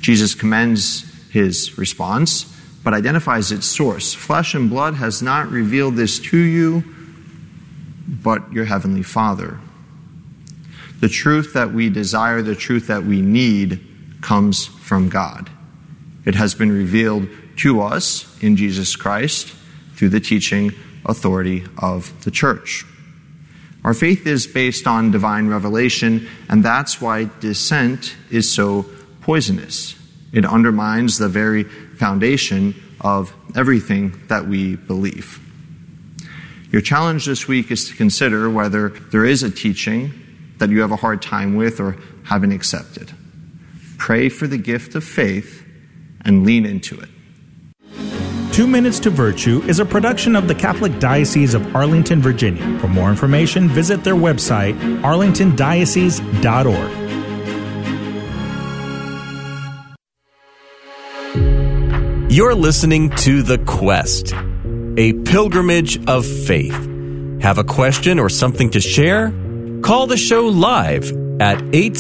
Jesus commends his response, but identifies its source. Flesh and blood has not revealed this to you, but your heavenly Father. The truth that we desire, the truth that we need, comes from God. It has been revealed to us in Jesus Christ through the teaching authority of the church. Our faith is based on divine revelation, and that's why dissent is so poisonous. It undermines the very foundation of everything that we believe. Your challenge this week is to consider whether there is a teaching that you have a hard time with or haven't accepted. Pray for the gift of faith and lean into it. 2 Minutes to Virtue is a production of the Catholic Diocese of Arlington, Virginia. For more information, visit their website, arlingtondiocese.org. You're listening to The Quest, a pilgrimage of faith. Have a question or something to share? Call the show live at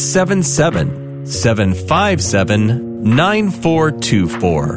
877-757-9424.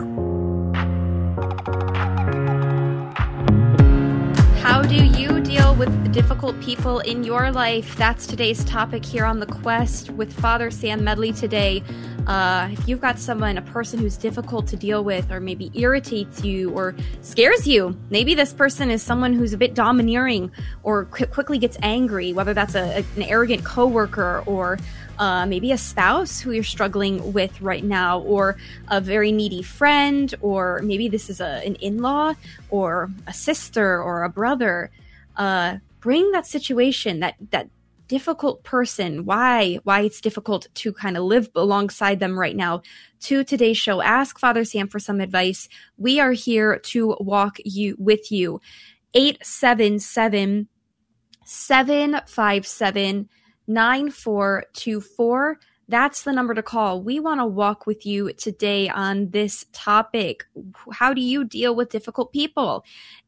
How do you deal with difficult people in your life? That's today's topic here on The Quest with Father Sam Medley today. If you've got a person who's difficult to deal with, or maybe irritates you or scares you, maybe this person is someone who's a bit domineering or quickly gets angry, whether that's an arrogant coworker or maybe a spouse who you're struggling with right now, or a very needy friend, or maybe this is an in-law or a sister or a brother. Bring that situation, that difficult person, why it's difficult to kind of live alongside them right now, to today's show. Ask Father Sam for some advice. We are here to walk with you. 877-757-9424. That's the number to call. We want to walk with you today on this topic. How do you deal with difficult people?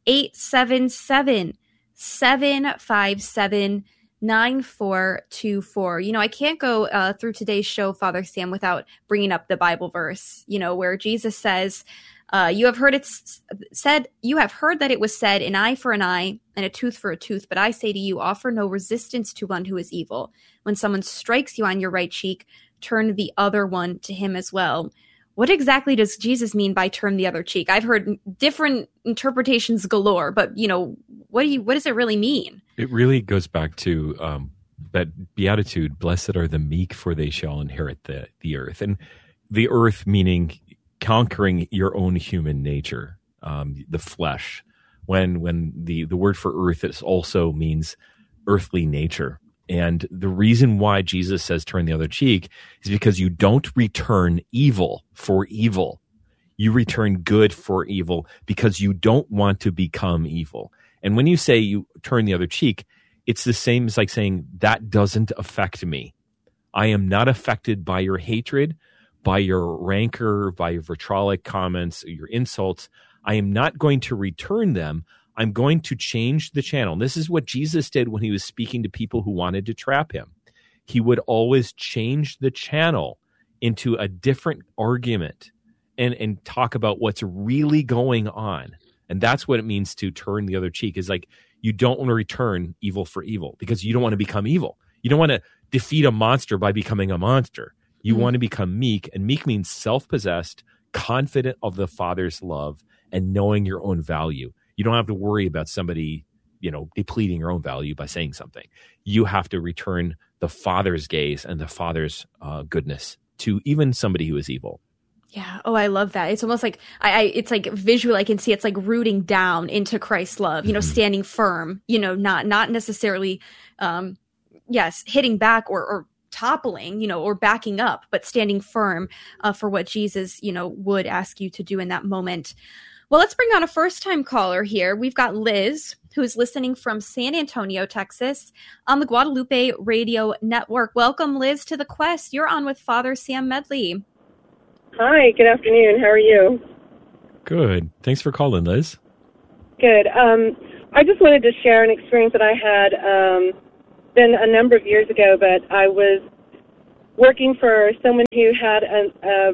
877-757-9424. I can't go through today's show, Father Sam, without bringing up the Bible verse, where Jesus says, you have heard that it was said, an eye for an eye and a tooth for a tooth. But I say to you, offer no resistance to one who is evil. When someone strikes you on your right cheek, turn the other one to him as well. What exactly does Jesus mean by turn the other cheek? I've heard different interpretations galore, but what does it really mean? It really goes back to that beatitude, blessed are the meek, for they shall inherit the earth. And the earth meaning conquering your own human nature, the flesh. When the word for earth also means earthly nature. And the reason why Jesus says turn the other cheek is because you don't return evil for evil. You return good for evil because you don't want to become evil. And when you say you turn the other cheek, it's the same as like saying that doesn't affect me. I am not affected by your hatred, by your rancor, by your vitriolic comments, your insults. I am not going to return them. I'm going to change the channel. And this is what Jesus did when he was speaking to people who wanted to trap him. He would always change the channel into a different argument and talk about what's really going on. And that's what it means to turn the other cheek, is like you don't want to return evil for evil because you don't want to become evil. You don't want to defeat a monster by becoming a monster. You want to become meek, and meek means self-possessed, confident of the Father's love, and knowing your own value. You don't have to worry about somebody, depleting your own value by saying something. You have to return the Father's gaze and the Father's goodness to even somebody who is evil. Yeah. Oh, I love that. It's almost like it's like visual. I can see it's like rooting down into Christ's love, standing firm, not necessarily, hitting back or toppling, or backing up, but standing firm for what Jesus, would ask you to do in that moment. Well, let's bring on a first-time caller here. We've got Liz, who is listening from San Antonio, Texas, on the Guadalupe Radio Network. Welcome, Liz, to The Quest. You're on with Father Sam Medley. Hi, good afternoon. How are you? Good. Thanks for calling, Liz. Good. I just wanted to share an experience that I had been a number of years ago, but I was working for someone who had a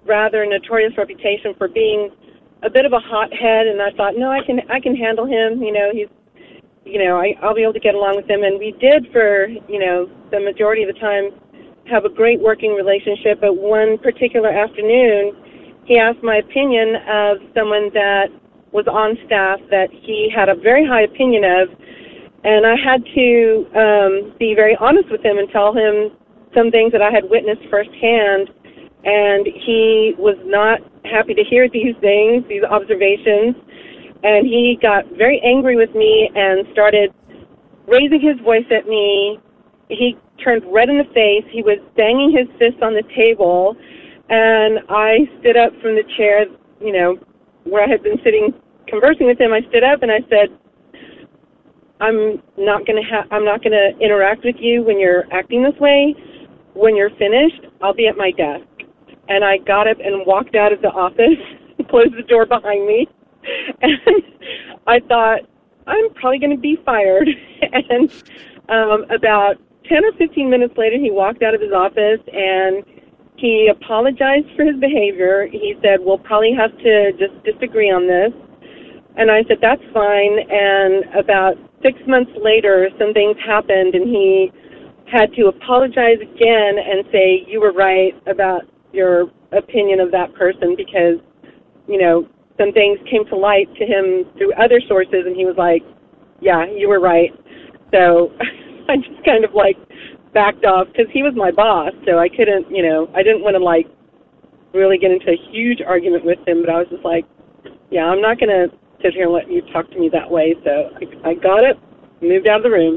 rather notorious reputation for being a bit of a hothead, and I thought, no, I can handle him. I'll be able to get along with him. And we did for, the majority of the time have a great working relationship. But one particular afternoon, he asked my opinion of someone that was on staff that he had a very high opinion of. And I had to be very honest with him and tell him some things that I had witnessed firsthand. And he was not happy to hear these things, these observations. And he got very angry with me and started raising his voice at me. He turned red in the face. He was banging his fists on the table. And I stood up from the chair, where I had been sitting conversing with him. I stood up and I said, I'm not going to interact with you when you're acting this way. When you're finished, I'll be at my desk. And I got up and walked out of the office, closed the door behind me, and I thought, I'm probably going to be fired. And about 10 or 15 minutes later, he walked out of his office, and he apologized for his behavior. He said, we'll probably have to just disagree on this. And I said, that's fine. And about 6 months later, some things happened, and he had to apologize again and say, you were right about your opinion of that person, because, some things came to light to him through other sources, and he was like, yeah, you were right. So I just kind of backed off, because he was my boss, so I couldn't, I didn't want to really get into a huge argument with him, but I was just like, yeah, I'm not going to sit here and let you talk to me that way. So I got it, moved out of the room.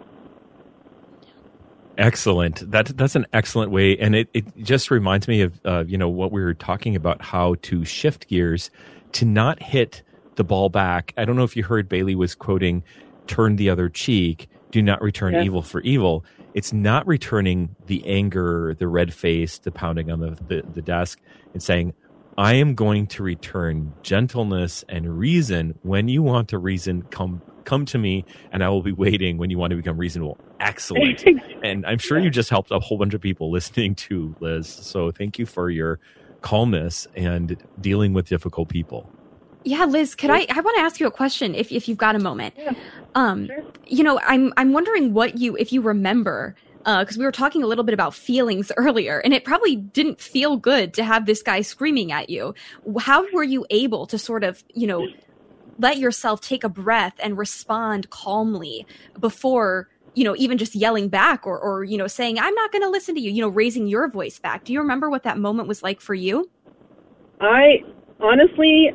Excellent. That's an excellent way. And it just reminds me of, what we were talking about, how to shift gears to not hit the ball back. I don't know if you heard Bailey was quoting, turn the other cheek, do not return evil for evil. It's not returning the anger, the red face, the pounding on the desk, and saying, I am going to return gentleness and reason. When you want to reason, come to me, and I will be waiting when you want to become reasonable. Excellent. And I'm sure you just helped a whole bunch of people listening to Liz. So thank you for your calmness and dealing with difficult people. Yeah, Liz, I want to ask you a question if you've got a moment. Yeah, sure. I'm wondering if you remember, because we were talking a little bit about feelings earlier, and it probably didn't feel good to have this guy screaming at you. How were you able to sort of, let yourself take a breath and respond calmly before, even just yelling back or saying, I'm not going to listen to you, raising your voice back? Do you remember what that moment was like for you? Honestly,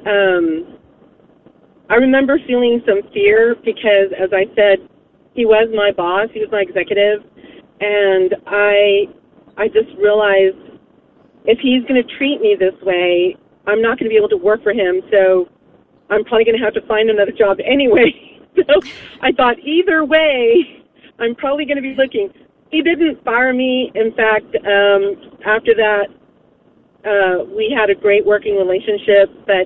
I remember feeling some fear because, as I said, he was my boss, he was my executive, and I just realized if he's going to treat me this way, I'm not going to be able to work for him, so I'm probably going to have to find another job anyway. So I thought, either way, I'm probably going to be looking. He didn't fire me. In fact, after that, we had a great working relationship, but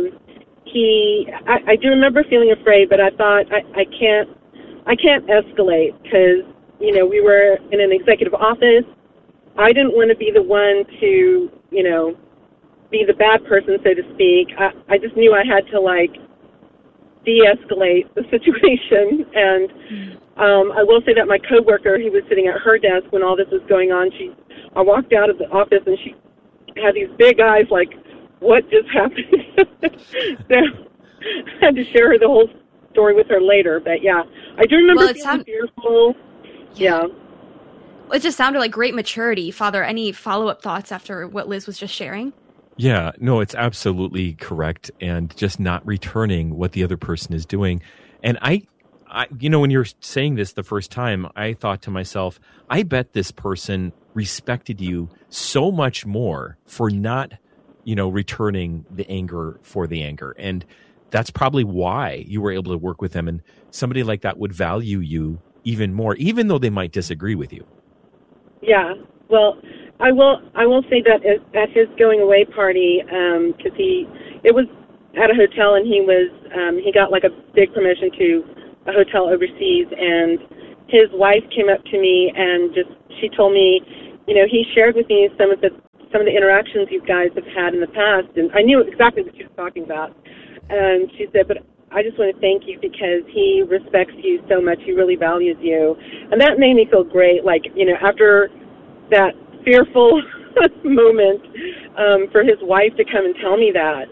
I do remember feeling afraid, but I thought I can't escalate because, we were in an executive office. I didn't want to be the one to, be the bad person, so to speak. I just knew I had to, de-escalate the situation, and I will say that my coworker, he was sitting at her desk when all this was going on. I walked out of the office, and she had these big eyes like, what just happened? So I had to share her the whole story with her later. But yeah, I do remember feeling fearful. Yeah. It just sounded like great maturity. Father, any follow-up thoughts after what Liz was just sharing? Yeah, no, it's absolutely correct. And just not returning what the other person is doing. And I when you're saying this the first time, I thought to myself, I bet this person respected you so much more for not, returning the anger for the anger. And that's probably why you were able to work with them. And somebody like that would value you even more, even though they might disagree with you. Yeah. Well, I will say that at his going away party, because it was at a hotel, and he got like a big promotion to a hotel overseas, and his wife came up to me and she told me, he shared with me some of the some of the interactions you guys have had in the past, and I knew exactly what she was talking about. And she said, but I just want to thank you because he respects you so much. He really values you. And that made me feel great. Like, after that fearful moment, for his wife to come and tell me that,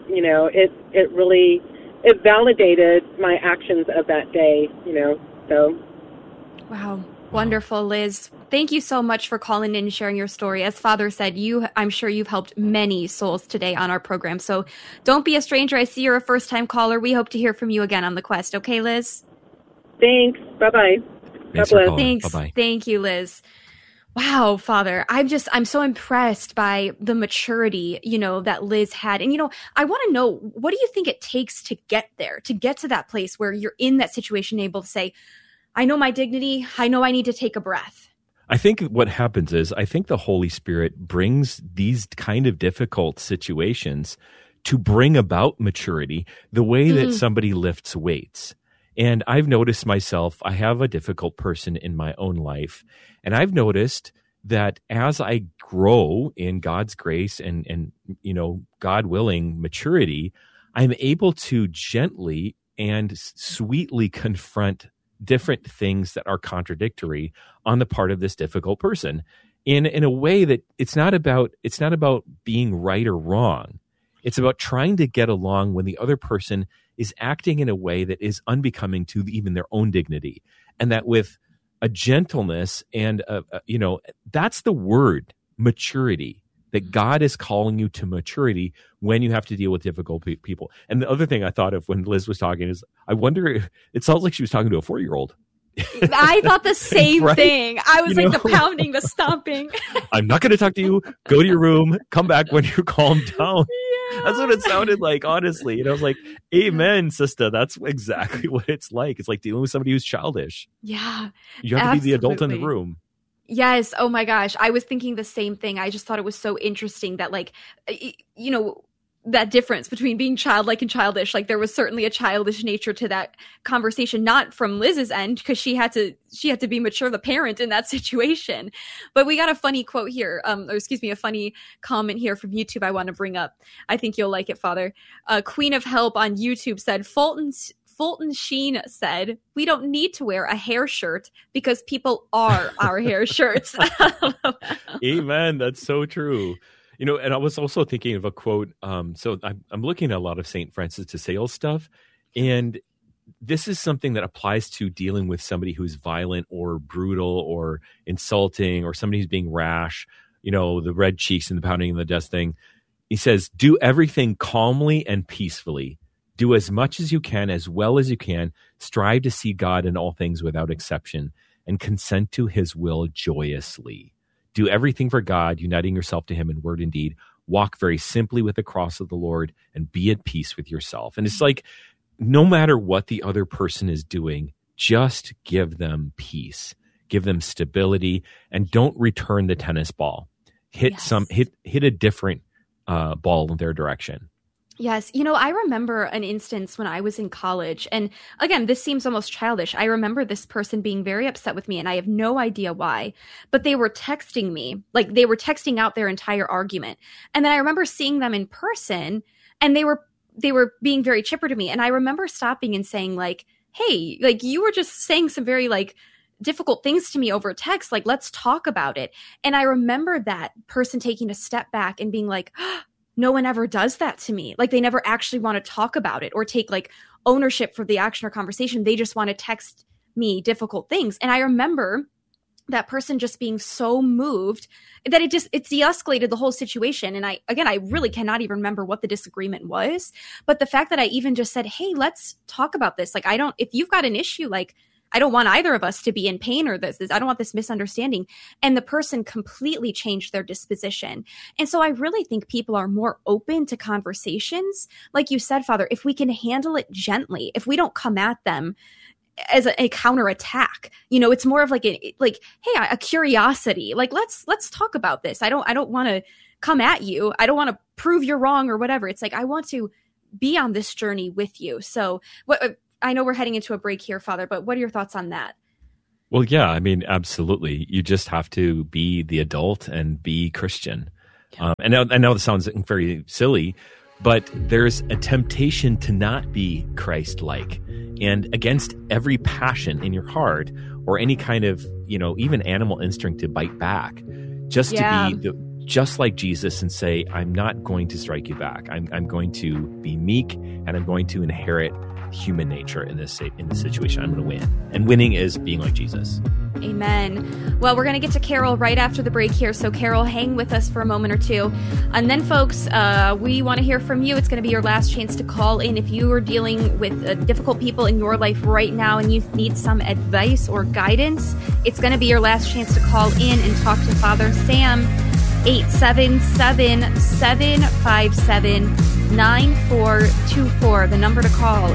it really, it validated my actions of that day, so. Wow. Wonderful, Liz. Thank you so much for calling in and sharing your story. As Father said, I'm sure you've helped many souls today on our program. So don't be a stranger. I see you're a first-time caller. We hope to hear from you again on The Quest. Okay, Liz? Thanks. Bye-bye. Thanks for calling. Thanks. Bye-bye. Thank you, Liz. Wow, Father, I'm so impressed by the maturity, that Liz had. And, I want to know, what do you think it takes to get there, to get to that place where you're in that situation, able to say, I know my dignity. I know I need to take a breath. I think what happens is I think the Holy Spirit brings these kind of difficult situations to bring about maturity the way that somebody lifts weights. And I've noticed myself, I have a difficult person in my own life. And I've noticed that as I grow in God's grace and God willing maturity, I'm able to gently and sweetly confront different things that are contradictory on the part of this difficult person in a way that it's not about being right or wrong. It's about trying to get along when the other person is acting in a way that is unbecoming to even their own dignity, and that with a gentleness and that's the word, maturity. That God is calling you to maturity when you have to deal with difficult people. And the other thing I thought of when Liz was talking is, I wonder, it sounds like she was talking to a 4-year-old. I thought the same right? thing. I was the pounding, the stomping. I'm not going to talk to you. Go to your room. Come back when you're calmed down. Yeah. That's what it sounded like, honestly. And I was like, amen, sister. That's exactly what it's like. It's like dealing with somebody who's childish. Yeah. You have to be the adult in the absolutely. room. Yes. Oh my gosh. I was thinking the same thing. I just thought it was so interesting that that difference between being childlike and childish. Like there was certainly a childish nature to that conversation, not from Liz's end, because she had to be mature, the parent in that situation. But we got a funny quote here, a funny comment here from YouTube I want to bring up. I think you'll like it, Father. Queen of Help on YouTube said, Fulton Sheen said, we don't need to wear a hair shirt because people are our hair shirts. Amen. That's so true. And I was also thinking of a quote. So I'm looking at a lot of St. Francis de Sales stuff. And this is something that applies to dealing with somebody who's violent or brutal or insulting or somebody who's being rash, the red cheeks and the pounding and the desk thing. He says, do everything calmly and peacefully. Do as much as you can, as well as you can. Strive to see God in all things without exception and consent to his will joyously. Do everything for God, uniting yourself to him in word and deed. Walk very simply with the cross of the Lord and be at peace with yourself. And it's like, no matter what the other person is doing, just give them peace, give them stability, and don't return the tennis ball. Hit a different ball in their direction. Yes. I remember an instance when I was in college, and again, this seems almost childish. I remember this person being very upset with me, and I have no idea why, but they were texting me, like they were texting out their entire argument. And then I remember seeing them in person, and they were being very chipper to me. And I remember stopping and saying like, hey, like you were just saying some very like difficult things to me over text. Like, let's talk about it. And I remember that person taking a step back and being like, no one ever does that to me. Like they never actually want to talk about it or take like ownership for the action or conversation. They just want to text me difficult things. And I remember that person just being so moved that it de-escalated the whole situation. And I really cannot even remember what the disagreement was. But the fact that I even just said, hey, let's talk about this. Like, if you've got an issue, like, I don't want either of us to be in pain or this. I don't want this misunderstanding. And the person completely changed their disposition. And so I really think people are more open to conversations. Like you said, Father, if we can handle it gently, if we don't come at them as a counterattack, it's more of hey, a curiosity. Like, let's talk about this. I don't want to come at you. I don't want to prove you're wrong or whatever. It's like, I want to be on this journey with you. So I know we're heading into a break here, Father, but what are your thoughts on that? Well, yeah, I mean, absolutely. You just have to be the adult and be Christian. And I know this sounds very silly, but there's a temptation to not be Christ-like, and against every passion in your heart or any kind of, even animal instinct to bite back, just to be just like Jesus and say, I'm not going to strike you back. I'm going to be meek, and I'm going to inherit human nature in this situation. I'm going to win. And winning is being like Jesus. Amen. Well, we're going to get to Carol right after the break here. So, Carol, hang with us for a moment or two. And then, folks, we want to hear from you. It's going to be your last chance to call in. If you are dealing with difficult people in your life right now and you need some advice or guidance, it's going to be your last chance to call in and talk to Father Sam. 877-757-9424. The number to call,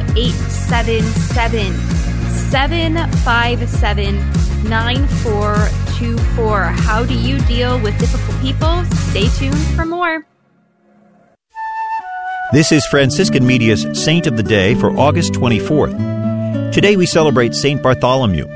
877-757-9424. How do you deal with difficult people? Stay tuned for more. This is Franciscan Media's Saint of the Day for August 24th. Today we celebrate Saint Bartholomew.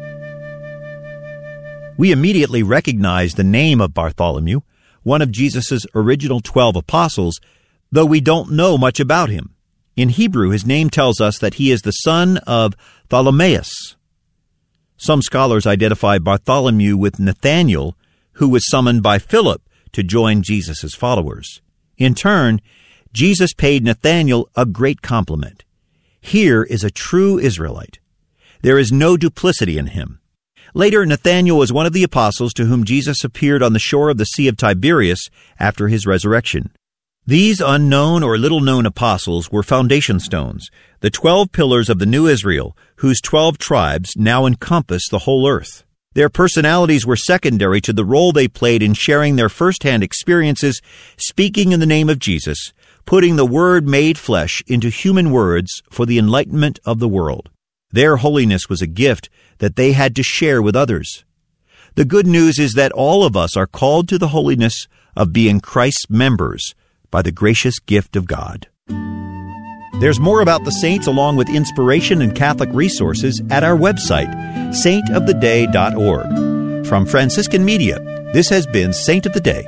We immediately recognize the name of Bartholomew, one of Jesus' original 12 apostles, though we don't know much about him. In Hebrew, his name tells us that he is the son of Ptolemaeus. Some scholars identify Bartholomew with Nathanael, who was summoned by Philip to join Jesus' followers. In turn, Jesus paid Nathanael a great compliment. Here is a true Israelite. There is no duplicity in him. Later, Nathanael was one of the apostles to whom Jesus appeared on the shore of the Sea of Tiberias after his resurrection. These unknown or little-known apostles were foundation stones, the 12 pillars of the new Israel, whose 12 tribes now encompass the whole earth. Their personalities were secondary to the role they played in sharing their first-hand experiences, speaking in the name of Jesus, putting the Word made flesh into human words for the enlightenment of the world. Their holiness was a gift that they had to share with others. The good news is that all of us are called to the holiness of being Christ's members by the gracious gift of God. There's more about the saints along with inspiration and Catholic resources at our website, saintoftheday.org. From Franciscan Media, this has been Saint of the Day.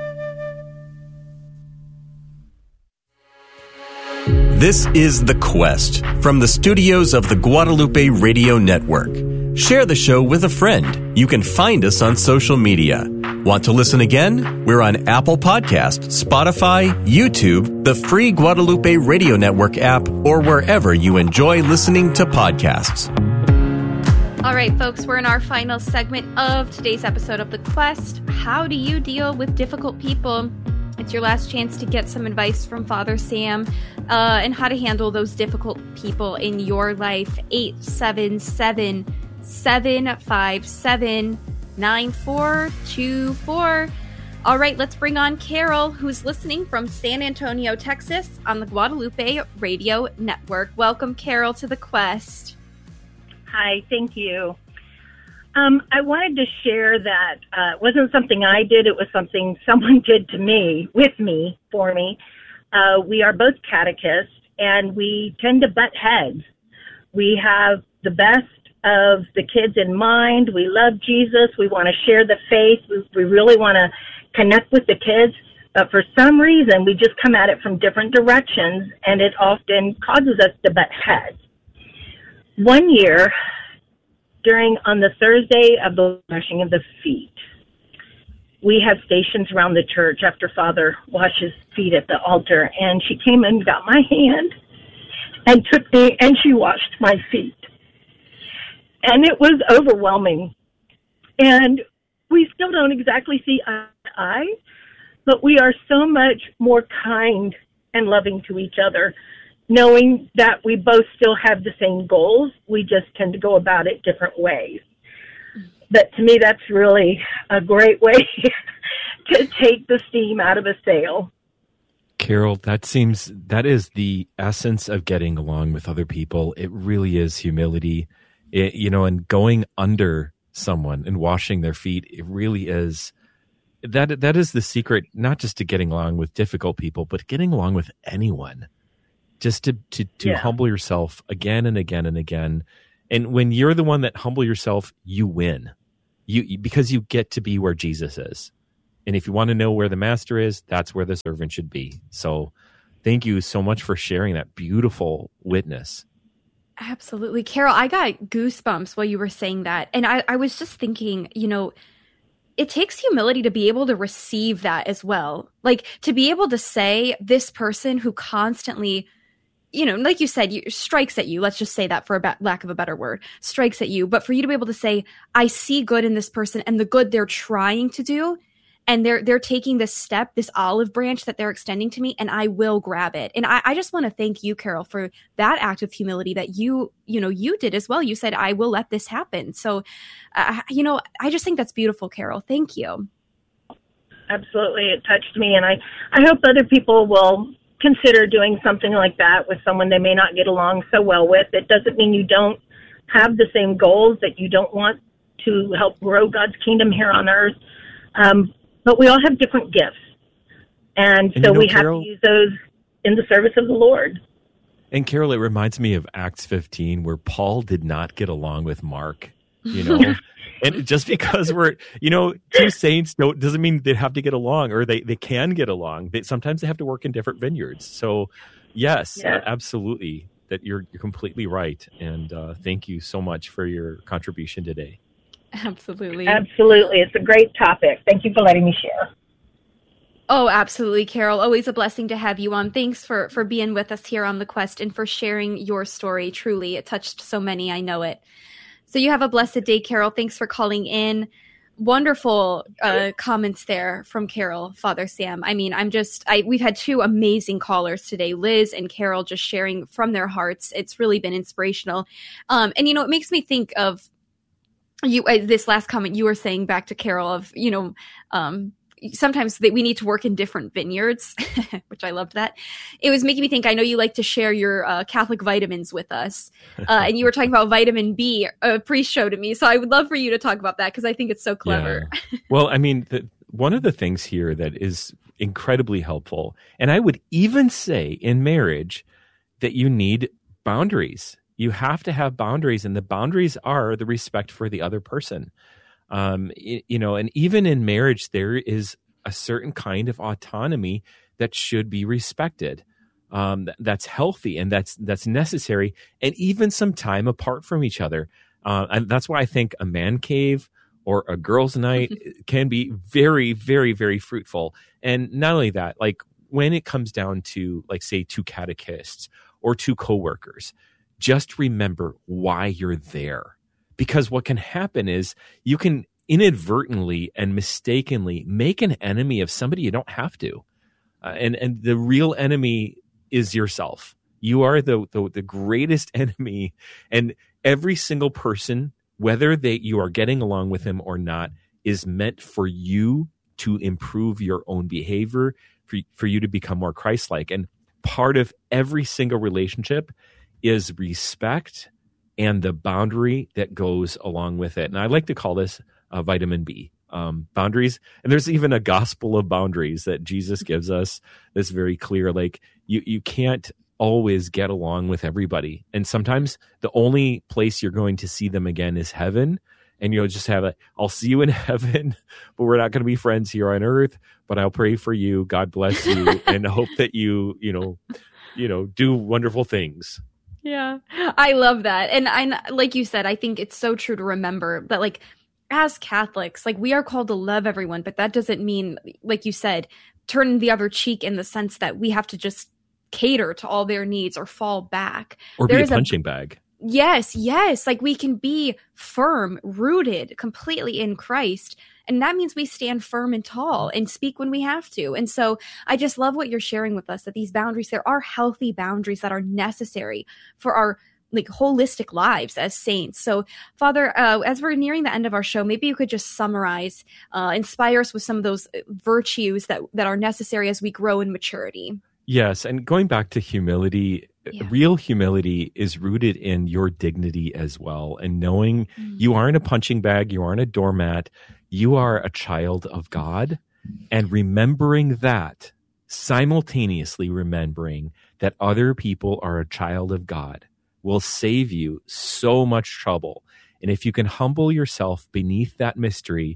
This is The Quest from the studios of the Guadalupe Radio Network. Share the show with a friend. You can find us on social media. Want to listen again? We're on Apple Podcasts, Spotify, YouTube, the free Guadalupe Radio Network app, or wherever you enjoy listening to podcasts. All right, folks, we're in our final segment of today's episode of The Quest. How do you deal with difficult people? It's your last chance to get some advice from Father Sam and how to handle those difficult people in your life. 877-757-9424. All right, let's bring on Carol, who's listening from San Antonio, Texas, on the Guadalupe Radio Network. Welcome, Carol, to The Quest. Hi, thank you. I wanted to share that it wasn't something I did. It was something someone did to me, with me, for me. We are both catechists, and we tend to butt heads. We have the best of the kids in mind. We love Jesus. We want to share the faith. We really want to connect with the kids. But for some reason, we just come at it from different directions, and it often causes us to butt heads. One year, on the Thursday of the washing of the feet, we have stations around the church after Father washes feet at the altar, and she came and got my hand and took me, and she washed my feet. And it was overwhelming. And we still don't exactly see eye to eye, but we are so much more kind and loving to each other, knowing that we both still have the same goals. We just tend to go about it different ways. But to me, that's really a great way to take the steam out of a sail. Carol, that is the essence of getting along with other people. It really is humility, and going under someone and washing their feet. It really is, that is the secret, not just to getting along with difficult people, but getting along with anyone. Just to humble yourself again and again and again. And when you're the one that humble yourself, you win. Because you get to be where Jesus is. And if you want to know where the master is, that's where the servant should be. So thank you so much for sharing that beautiful witness. Absolutely. Carol, I got goosebumps while you were saying that. And I was just thinking, it takes humility to be able to receive that as well. Like, to be able to say, this person who constantly, like you said, strikes at you. Let's just say that for lack of a better word, strikes at you. But for you to be able to say, I see good in this person and the good they're trying to do, and they're taking this step, this olive branch that they're extending to me, and I will grab it. And I just want to thank you, Carol, for that act of humility that you did as well. You said, I will let this happen. So, I just think that's beautiful, Carol. Thank you. Absolutely. It touched me. And I hope other people will consider doing something like that with someone they may not get along so well with. It doesn't mean you don't have the same goals, that you don't want to help grow God's kingdom here on earth. But we all have different gifts. And so we have to use those in the service of the Lord. And Carol, it reminds me of Acts 15, where Paul did not get along with Mark, And just because we're, two saints doesn't mean they have to get along, or they can get along. Sometimes they have to work in different vineyards. So yes. Absolutely, that you're completely right. And thank you so much for your contribution today. Absolutely. It's a great topic. Thank you for letting me share. Oh, absolutely, Carol. Always a blessing to have you on. Thanks for being with us here on The Quest and for sharing your story. Truly, it touched so many. I know it. So you have a blessed day, Carol. Thanks for calling in. Wonderful comments there from Carol, Father Sam. I mean, we've had two amazing callers today, Liz and Carol, just sharing from their hearts. It's really been inspirational. And, it makes me think of this last comment you were saying back to Carol of, sometimes we need to work in different vineyards, which I loved that. It was making me think, I know you like to share your Catholic vitamins with us. And you were talking about vitamin B pre-show to me. So I would love for you to talk about that because I think it's so clever. Yeah. Well, I mean, one of the things here that is incredibly helpful, and I would even say in marriage that you need boundaries. You have to have boundaries, and the boundaries are the respect for the other person. And even in marriage, there is a certain kind of autonomy that should be respected. That's healthy and that's necessary, and even some time apart from each other. And that's why I think a man cave or a girls' night can be very, very, very fruitful. And not only that, like when it comes down to, like, say, two catechists or two coworkers, just remember why you're there. Because what can happen is you can inadvertently and mistakenly make an enemy of somebody you don't have to. And the real enemy is yourself. You are the greatest enemy. And every single person, whether you are getting along with him or not, is meant for you to improve your own behavior, for you to become more Christ-like. And part of every single relationship is respect and the boundary that goes along with it. And I like to call this vitamin B, boundaries. And there's even a gospel of boundaries that Jesus gives us that's very clear. Like you can't always get along with everybody. And sometimes the only place you're going to see them again is heaven. And you'll just have I'll see you in heaven, but we're not going to be friends here on earth, but I'll pray for you. God bless you. And hope that you do wonderful things. Yeah, I love that. And like you said, I think it's so true to remember that, like, as Catholics, like, we are called to love everyone, but that doesn't mean, like you said, turn the other cheek in the sense that we have to just cater to all their needs or fall back. Or be a punching bag. Yes. Like, we can be firm, rooted completely in Christ. And that means we stand firm and tall and speak when we have to. And so I just love what you're sharing with us, that these boundaries, there are healthy boundaries that are necessary for our, like, holistic lives as saints. So, Father, as we're nearing the end of our show, maybe you could just summarize, inspire us with some of those virtues that are necessary as we grow in maturity. Yes. And going back to humility, real humility is rooted in your dignity as well. And knowing you aren't a punching bag, you aren't a doormat, you are a child of God. And remembering that, simultaneously remembering that other people are a child of God, will save you so much trouble. And if you can humble yourself beneath that mystery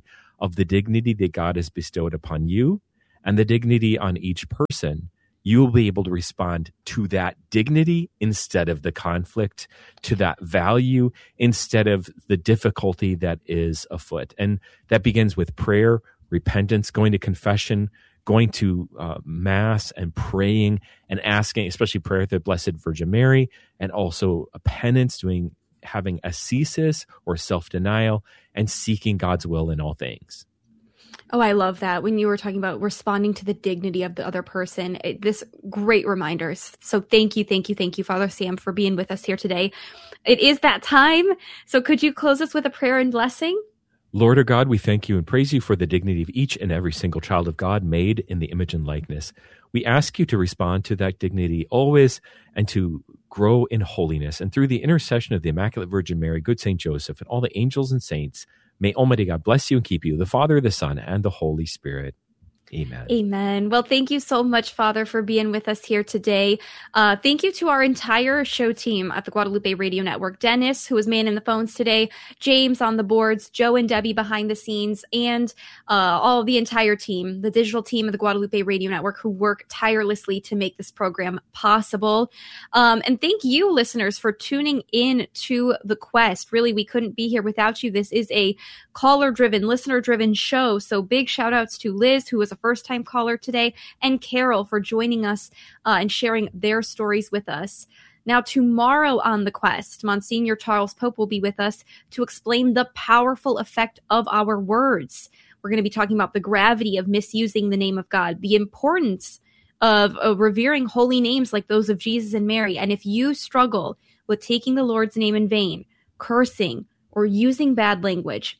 of the dignity that God has bestowed upon you and the dignity on each person, you will be able to respond to that dignity instead of the conflict, to that value instead of the difficulty that is afoot. And that begins with prayer, repentance, going to confession, going to Mass and praying and asking, especially prayer of the Blessed Virgin Mary, and also a penance, having ascesis or self-denial, and seeking God's will in all things. Oh, I love that. When you were talking about responding to the dignity of the other person, this great reminders. So thank you, Father Sam, for being with us here today. It is that time. So could you close us with a prayer and blessing? Lord our God, we thank you and praise you for the dignity of each and every single child of God made in the image and likeness. We ask you to respond to that dignity always and to grow in holiness. And through the intercession of the Immaculate Virgin Mary, good Saint Joseph, and all the angels and saints, may Almighty God bless you and keep you, the Father, the Son, and the Holy Spirit. Amen. Amen. Well, thank you so much, Father, for being with us here today. Thank you to our entire show team at the Guadalupe Radio Network. Dennis, who was manning the phones today, James on the boards, Joe and Debbie behind the scenes, and all of the entire team, the digital team of the Guadalupe Radio Network, who work tirelessly to make this program possible. And thank you, listeners, for tuning in to The Quest. Really, we couldn't be here without you. This is a caller-driven, listener-driven show. So big shout-outs to Liz, who was a first-time caller today, and Carol for joining us and sharing their stories with us. Now, tomorrow on The Quest, Monsignor Charles Pope will be with us to explain the powerful effect of our words. We're going to be talking about the gravity of misusing the name of God, the importance of revering holy names like those of Jesus and Mary. And if you struggle with taking the Lord's name in vain, cursing, or using bad language,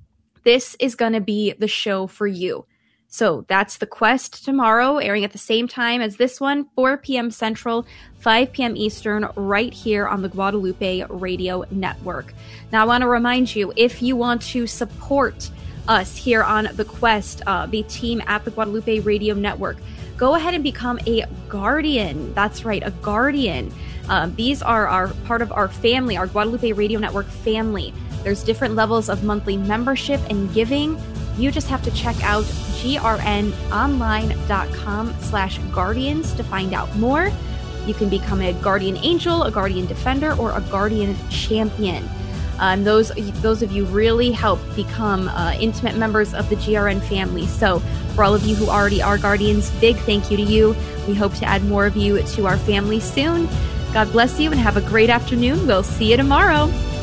this is going to be the show for you. So that's The Quest tomorrow, airing at the same time as this one, 4 p.m. Central, 5 p.m. Eastern, right here on the Guadalupe Radio Network. Now, I want to remind you, if you want to support us here on The Quest, the team at the Guadalupe Radio Network, go ahead and become a guardian. That's right, a guardian. These are part of our family, our Guadalupe Radio Network family. There's different levels of monthly membership and giving. You just have to check out grnonline.com/guardians to find out more. You can become a guardian angel, a guardian defender, or a guardian champion. And those of you really help become intimate members of the GRN family. So for all of you who already are guardians, big thank you to you. We hope to add more of you to our family soon. God bless you and have a great afternoon. We'll see you tomorrow.